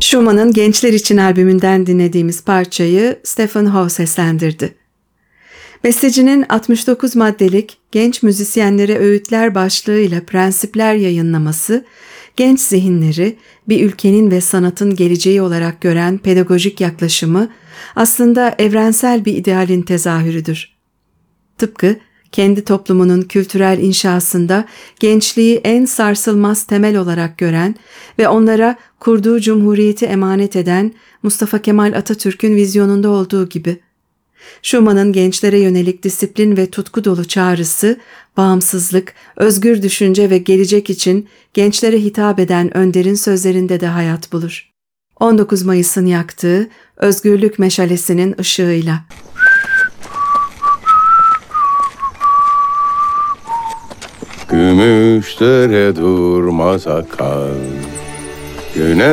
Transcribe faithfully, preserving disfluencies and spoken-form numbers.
Schumann'ın Gençler İçin albümünden dinlediğimiz parçayı Stephen Howe seslendirdi. Bestecinin altmış dokuz maddelik Genç Müzisyenlere Öğütler başlığıyla prensipler yayınlaması, genç zihinleri bir ülkenin ve sanatın geleceği olarak gören pedagojik yaklaşımı aslında evrensel bir idealin tezahürüdür. Tıpkı kendi toplumunun kültürel inşasında gençliği en sarsılmaz temel olarak gören ve onlara kurduğu cumhuriyeti emanet eden Mustafa Kemal Atatürk'ün vizyonunda olduğu gibi. Schumann'ın gençlere yönelik disiplin ve tutku dolu çağrısı, bağımsızlık, özgür düşünce ve gelecek için gençlere hitap eden önderin sözlerinde de hayat bulur. on dokuz Mayıs'ın yaktığı özgürlük meşalesinin ışığıyla. Gümüşlere durmaz akar, güne